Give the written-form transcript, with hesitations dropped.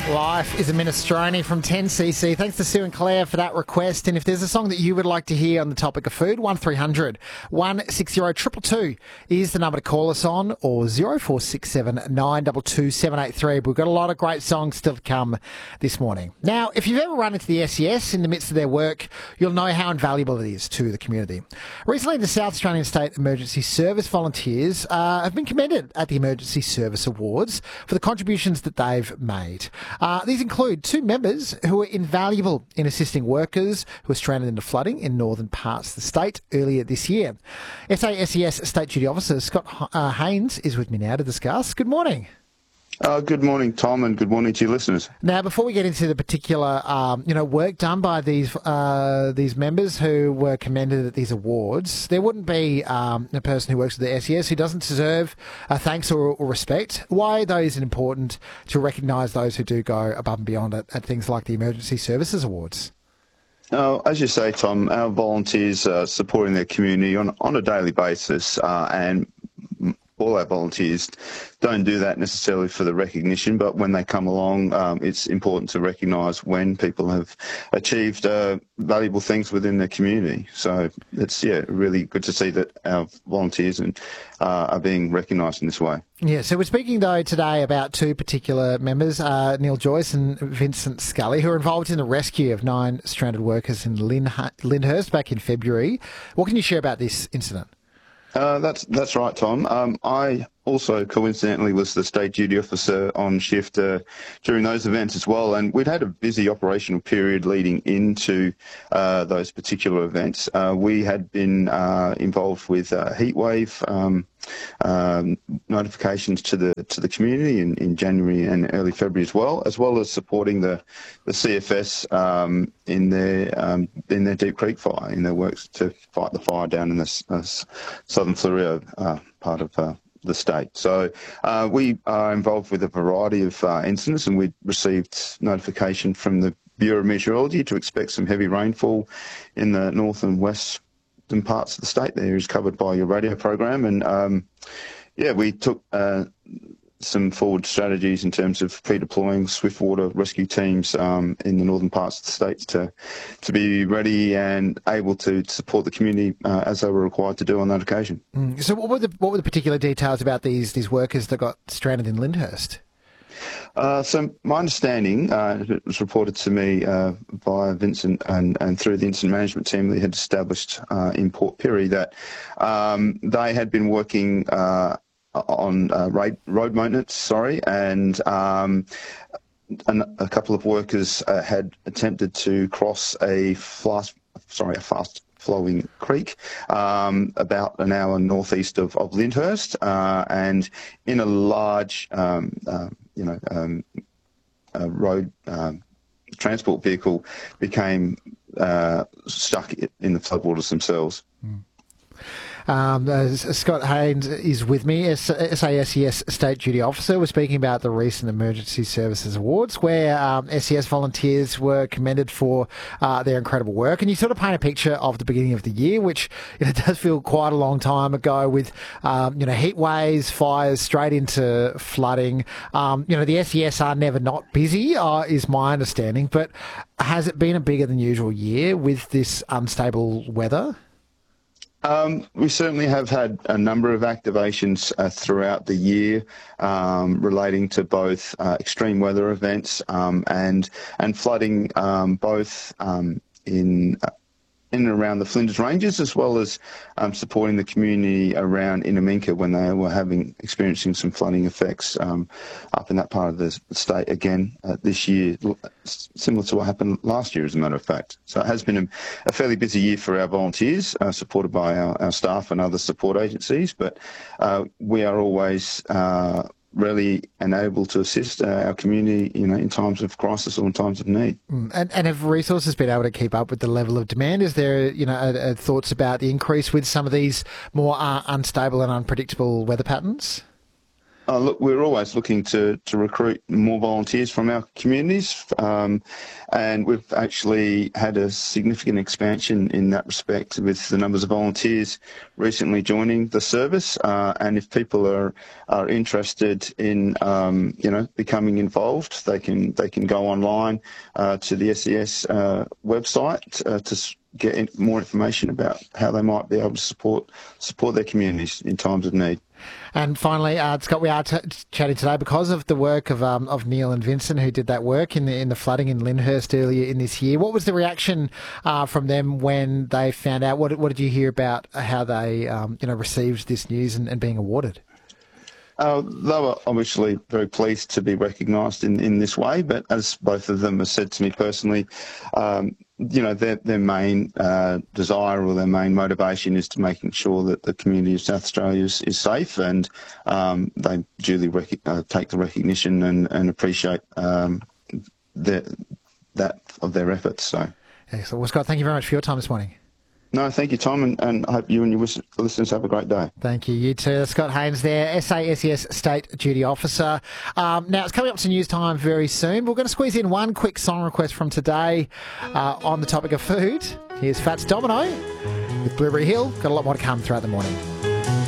Life is a Minestrone from 10cc. Thanks to Sue and Claire for that request. And if there's a song that you would like to hear on the topic of food, 1300 160 222 is the number to call us on, or 0467 922 783. We've got a lot of great songs still to come this morning. Now, if you've ever run into the SES in the midst of their work, you'll know how invaluable it is to the community. Recently, the South Australian State Emergency Service volunteers have been commended at the Emergency Service Awards for the contributions that they've made. These include two members who were invaluable in assisting workers who were stranded in the flooding in northern parts of the state earlier this year. SASES State Duty Officer Scott Haynes is with me now to discuss. Good morning. Good morning, Tom, and good morning to your listeners. Now, before we get into the particular, work done by these members who were commended at these awards, there wouldn't be a person who works with the SES who doesn't deserve thanks or respect. Why, though, is it important to recognise those who do go above and beyond at things like the Emergency Services Awards? As you say, Tom, our volunteers are supporting their community on a daily basis, and all our volunteers don't do that necessarily for the recognition, but when they come along, it's important to recognise when people have achieved valuable things within their community. So it's really good to see that our volunteers are being recognised in this way. Yeah, so we're speaking, though, today about two particular members, Neil Joyce and Vincent Scully, who are involved in the rescue of 9 stranded workers in Lyndhurst back in February. What can you share about this incident? That's right, Tom. I also coincidentally was the state duty officer on shift during those events as well, and we'd had a busy operational period leading into those particular events. We had been involved with heatwave notifications to the community in January and early February as well as supporting the CFS in their Deep Creek fire, in their works to fight the fire down in the southern Fleurieu part of the state. So we are involved with a variety of incidents, and we received notification from the Bureau of Meteorology to expect some heavy rainfall in the north and western parts of the state. There is covered by your radio program, and we took some forward strategies in terms of pre-deploying swift water rescue teams in the northern parts of the states to be ready and able to support the community as they were required to do on that occasion. So what were the particular details about these workers that got stranded in Lyndhurst? So my understanding, it was reported to me via Vincent and through the incident management team they had established in Port Pirie, that they had been working on road maintenance, and a couple of workers had attempted to cross a fast-flowing creek about an hour northeast of Lyndhurst, and in a large, road transport vehicle became stuck in the floodwaters themselves. Scott Haynes is with me, SASES State Duty Officer. We're speaking about the recent Emergency Services Awards, where SES volunteers were commended for their incredible work. And you sort of paint a picture of the beginning of the year, which does feel quite a long time ago, with heat waves, fires, straight into flooding. The SES are never not busy, is my understanding. But has it been a bigger than usual year with this unstable weather? We certainly have had a number of activations throughout the year relating to both extreme weather events and flooding, both in and around the Flinders Ranges, as well as supporting the community around Inaminka when they were experiencing some flooding effects up in that part of the state again this year, similar to what happened last year, as a matter of fact. So it has been a fairly busy year for our volunteers, supported by our staff and other support agencies, but we are always ready and able to assist our community, in times of crisis or in times of need. And have resources been able to keep up with the level of demand? Is there, thoughts about the increase with some of these more unstable and unpredictable weather patterns? Look, we're always looking to recruit more volunteers from our communities, and we've actually had a significant expansion in that respect with the numbers of volunteers recently joining the service. And if people are interested in becoming involved, they can go online to the SES website to get more information about how they might be able to support their communities in times of need. And finally, Scott, we are chatting today because of the work of Neil and Vincent, who did that work in the flooding in Lyndhurst earlier in this year. What was the reaction from them when they found out? What did you hear about how they received this news and being awarded? They were obviously very pleased to be recognised in this way, but as both of them have said to me personally, their main desire or their main motivation is to making sure that the community of South Australia is safe, and they duly take the recognition and appreciate that of their efforts. So, excellent. Well, Scott, thank you very much for your time this morning. No, thank you, Tom, and I hope you and your listeners have a great day. Thank you. You too. Scott Haynes there, SASES State Duty Officer. Now, it's coming up to news time very soon. We're going to squeeze in one quick song request from today on the topic of food. Here's Fats Domino with Blueberry Hill. Got a lot more to come throughout the morning.